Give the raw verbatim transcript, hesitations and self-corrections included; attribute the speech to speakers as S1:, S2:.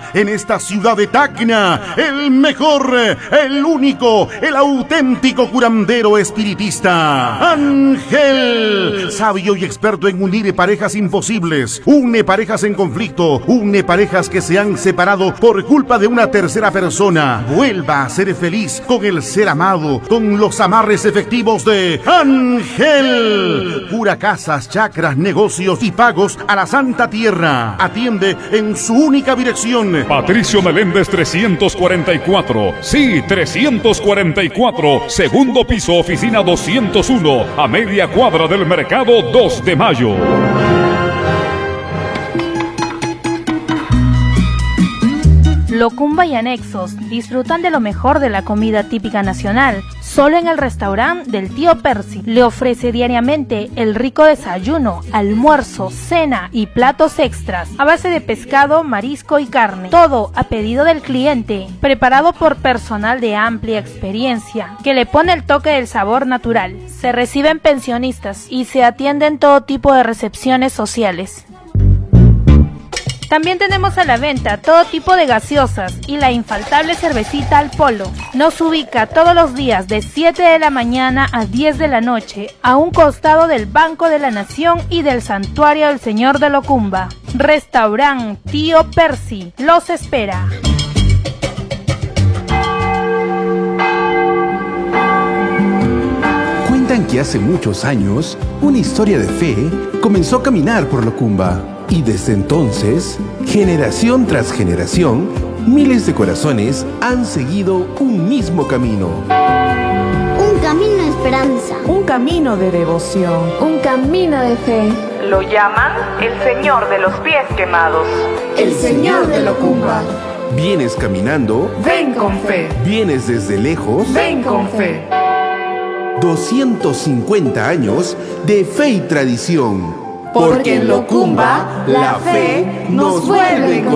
S1: en esta ciudad de Tacna, el mejor, el único, el auténtico curandero espiritista, Ángel, sabio y experto en unir parejas imposibles, une parejas en conflicto, une parejas que se han separado por culpa de una tercera persona. Vuelva a ser feliz con el ser amado, con los amarres efectivos de Ángel. Cura casas, chakras, negocios y pagos a la Santa Tierra. Atiende en su única dirección.
S2: Patricio Meléndez trescientos cuarenta y cuatro. Sí, trescientos cuarenta y cuatro. Segundo piso, oficina doscientos uno. A media cuadra del mercado dos de mayo.
S3: Locumba y anexos disfrutan de lo mejor de la comida típica nacional. Solo en el restaurante del tío Percy le ofrece diariamente el rico desayuno, almuerzo, cena y platos extras a base de pescado, marisco y carne. Todo a pedido del cliente, preparado por personal de amplia experiencia que le pone el toque del sabor natural. Se reciben pensionistas y se atienden todo tipo de recepciones sociales. También tenemos a la venta todo tipo de gaseosas y la infaltable cervecita al polo. Nos ubica todos los días de siete de la mañana a diez de la noche a un costado del Banco de la Nación y del Santuario del Señor de Locumba. Restaurant Tío Percy los espera.
S4: Cuentan que hace muchos años una historia de fe comenzó a caminar por Locumba. Y desde entonces, generación tras generación, miles de corazones han seguido un mismo camino.
S5: Un camino de esperanza.
S6: Un camino de devoción.
S7: Un camino de fe.
S8: Lo llaman el Señor de los Pies Quemados.
S6: El Señor de Locumba.
S4: Vienes caminando.
S6: Ven con fe.
S4: Vienes desde lejos.
S6: Ven con fe.
S4: doscientos cincuenta años de fe y tradición.
S6: Porque en Locumba la fe nos vuelve